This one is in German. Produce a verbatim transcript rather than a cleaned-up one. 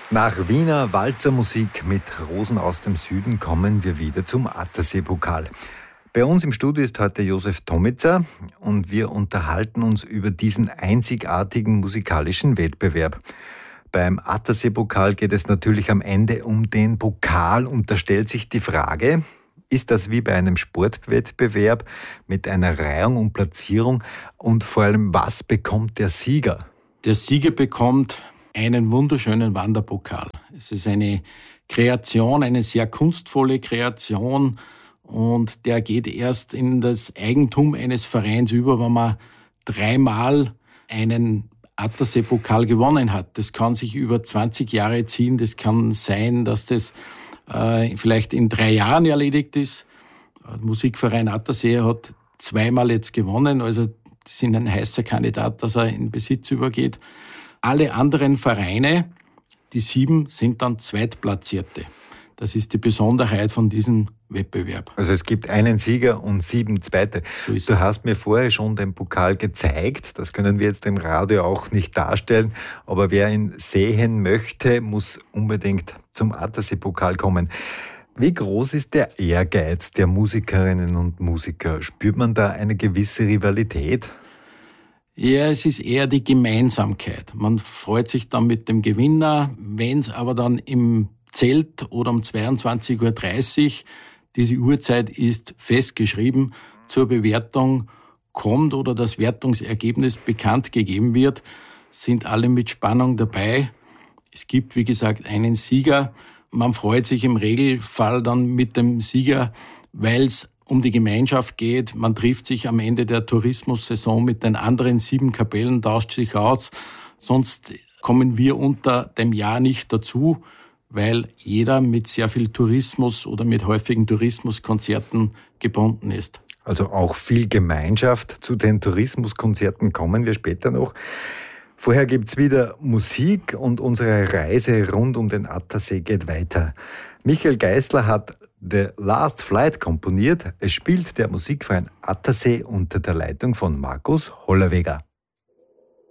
Nach Wiener Walzermusik mit Rosen aus dem Süden kommen wir wieder zum Attersee-Pokal. Bei uns im Studio ist heute Josef Tomitzer und wir unterhalten uns über diesen einzigartigen musikalischen Wettbewerb. Beim Attersee-Pokal geht es natürlich am Ende um den Pokal und da stellt sich die Frage, ist das wie bei einem Sportwettbewerb mit einer Reihung und Platzierung und vor allem, was bekommt der Sieger? Der Sieger bekommt einen wunderschönen Wanderpokal. Es ist eine Kreation, eine sehr kunstvolle Kreation und der geht erst in das Eigentum eines Vereins über, wenn man dreimal einen Attersee-Pokal gewonnen hat. Das kann sich über zwanzig Jahre ziehen. Das kann sein, dass das äh, vielleicht in drei Jahren erledigt ist. Der Musikverein Attersee hat zweimal jetzt gewonnen, also die sind ein heißer Kandidat, dass er in Besitz übergeht. Alle anderen Vereine, die sieben, sind dann Zweitplatzierte. Das ist die Besonderheit von diesem Wettbewerb. Also es gibt einen Sieger und sieben Zweite. So du es. Hast mir vorher schon den Pokal gezeigt. Das können wir jetzt im Radio auch nicht darstellen. Aber wer ihn sehen möchte, muss unbedingt zum Attersee-Pokal kommen. Wie groß ist der Ehrgeiz der Musikerinnen und Musiker? Spürt man da eine gewisse Rivalität? Ja, es ist eher die Gemeinsamkeit. Man freut sich dann mit dem Gewinner, wenn es aber dann im Zelt oder um zweiundzwanzig Uhr dreißig, diese Uhrzeit ist festgeschrieben, zur Bewertung kommt oder das Wertungsergebnis bekannt gegeben wird, sind alle mit Spannung dabei. Es gibt, wie gesagt, einen Sieger. Man freut sich im Regelfall dann mit dem Sieger, weil es um die Gemeinschaft geht. Man trifft sich am Ende der Tourismussaison mit den anderen sieben Kapellen, tauscht sich aus. Sonst kommen wir unter dem Jahr nicht dazu, weil jeder mit sehr viel Tourismus oder mit häufigen Tourismuskonzerten gebunden ist. Also auch viel Gemeinschaft. Zu den Tourismuskonzerten kommen wir später noch. Vorher gibt's wieder Musik und unsere Reise rund um den Attersee geht weiter. Michael Geißler hat The Last Flight komponiert. Es spielt der Musikverein Attersee unter der Leitung von Markus Hollerweger.